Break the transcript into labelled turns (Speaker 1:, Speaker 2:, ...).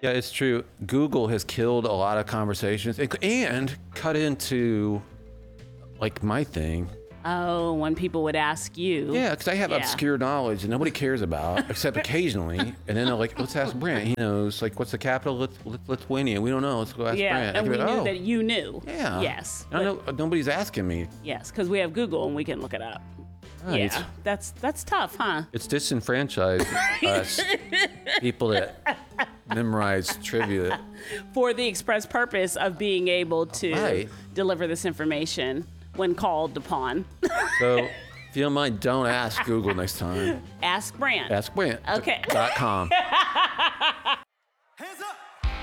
Speaker 1: Yeah, it's true. Google has killed a lot of conversations and cut into like my thing.
Speaker 2: Oh, when people would ask you.
Speaker 1: Yeah, because I have obscure knowledge that nobody cares about except occasionally. And then they're like, let's ask Brent. He knows, like, what's the capital of Lithuania? We don't know. Let's go ask Brent.
Speaker 2: And we knew that you knew.
Speaker 1: Yeah.
Speaker 2: Yes.
Speaker 1: I don't know. Nobody's asking me.
Speaker 2: Yes, because we have Google and we can look it up.
Speaker 1: Right.
Speaker 2: Yeah, that's tough, huh?
Speaker 1: It's disenfranchised us, people that memorize trivia.
Speaker 2: For the express purpose of being able to
Speaker 1: Right.
Speaker 2: deliver this information when called upon.
Speaker 1: So, if you don't mind, don't ask Google next time.
Speaker 2: Ask Brant.
Speaker 1: Ask Brent.
Speaker 2: Okay.
Speaker 1: .com.
Speaker 3: Hands up!